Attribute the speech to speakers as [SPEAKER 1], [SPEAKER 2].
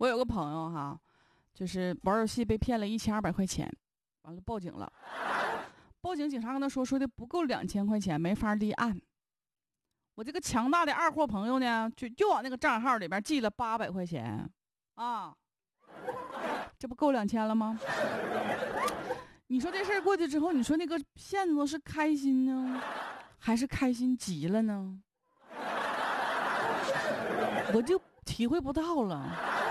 [SPEAKER 1] 我有个朋友哈，就是玩游戏被骗了1200块钱，完了报警了。报警，警察跟他说的不够2000块钱，没法立案。我这个强大的二货朋友呢，就往那个账号里边寄了800块钱啊，这不够2000了吗？你说这事儿过去之后，你说那个骗子是开心呢，还是开心极了呢？我就体会不到了。